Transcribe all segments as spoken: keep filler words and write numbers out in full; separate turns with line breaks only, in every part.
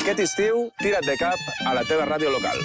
Aquest estiu, tira't de cap a la teva ràdio local.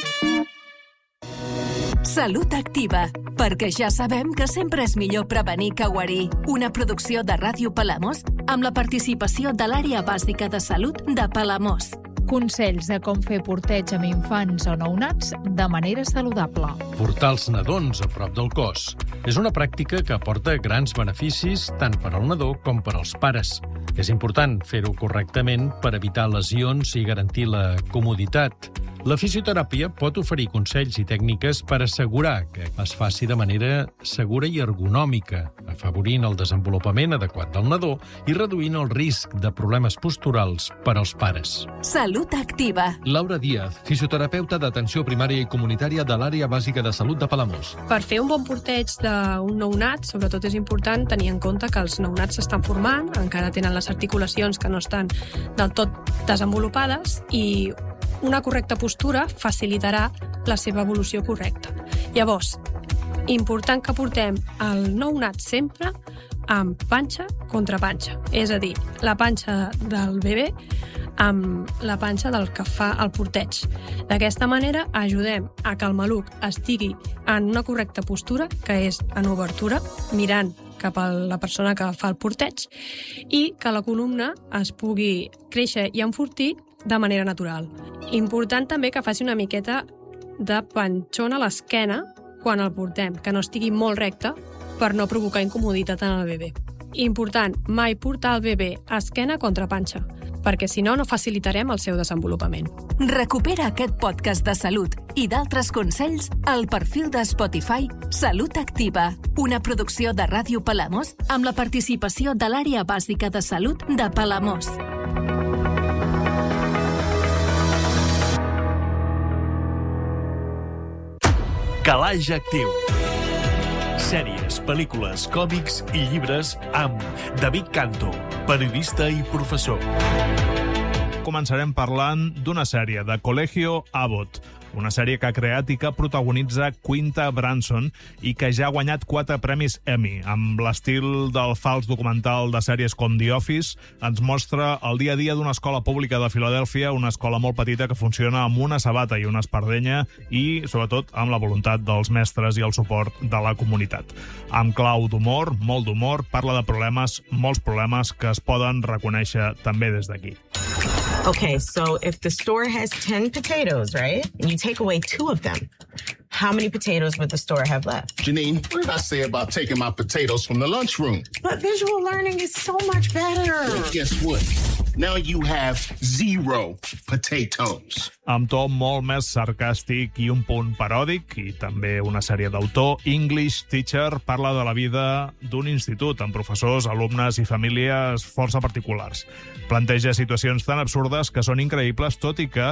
Salut Activa, perquè ja sabem que sempre és millor prevenir que guarir. Una producció de Ràdio Palamós amb la participació de l'Àrea Bàsica de Salut de Palamós.
Consells de com fer porteig amb infants o nounats de manera saludable.
Portar els nadons a prop del cos és una pràctica que aporta grans beneficis tant per al nadó com per als pares. És important fer-ho correctament per evitar lesions i garantir la comoditat. La fisioteràpia pot oferir consells i tècniques per assegurar que es faci de manera segura i ergonòmica, afavorint el desenvolupament adequat del nadó i reduint el risc de problemes posturals per als pares.
Salut Activa.
Laura Díaz, fisioterapeuta d'atenció primària i comunitària de l'Àrea Bàsica de Salut de Palamós.
Per fer un bon porteig d'un nounat, sobretot és important tenir en compte que els nounats s'estan formant, encara tenen les articulacions que no estan del tot desenvolupades i una correcta postura facilitarà la seva evolució correcta. Llavors, important que portem el nounat sempre amb panxa contra panxa, és a dir, la panxa del bebè amb la panxa del que fa el porteig. D'aquesta manera ajudem a que el maluc estigui en una correcta postura, que és en obertura, mirant cap a la persona que fa el porteig, i que la columna es pugui créixer i enfortir de manera natural. Important també que faci una miqueta de panxón a l'esquena quan el portem, que no estigui molt recte per no provocar incomoditat en el bebè. Important, mai portar el bebè esquena contra panxa, perquè si no, no facilitarem el seu desenvolupament.
Recupera aquest podcast de salut i d'altres consells al perfil de Spotify Salut Activa, una producció de Ràdio Palamós amb la participació de l'Àrea Bàsica de Salut de Palamós.
Calaix Actiu. Sèries, pel·lícules, còmics i llibres amb David Canto, periodista i professor.
Començarem parlant d'una sèrie, de Colegio Abbott, una sèrie que ha creat i que protagonitza Quinta Brunson i que ja ha guanyat quatre premis Emmy. Amb l'estil del fals documental de sèries com The Office, ens mostra el dia a dia d'una escola pública de Filadèlfia, una escola molt petita que funciona amb una sabata i una espardenya i, sobretot, amb la voluntat dels mestres i el suport de la comunitat. Amb clau d'humor, molt d'humor, parla de problemes, molts problemes que es poden reconèixer també des d'aquí.
Okay, so if the store has ten potatoes, right? And you take away two of them, how many potatoes would the store have left?
Janine, what did I say about taking my potatoes from the lunchroom?
But visual learning is so much better.
Well, guess what? Now you have zero potatoes.
Amb to molt més sarcàstic i un punt paròdic, i també una sèrie d'autor, English Teacher parla de la vida d'un institut amb professors, alumnes i famílies força particulars. Planteja situacions tan absurdes que són increïbles, tot i que